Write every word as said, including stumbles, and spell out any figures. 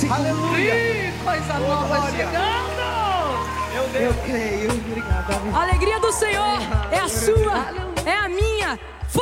se Aleluia. cumprir. Coisa Oh, nova glória. chegando. Meu Deus. Eu creio. Obrigado. A alegria do Senhor é a sua, é a minha.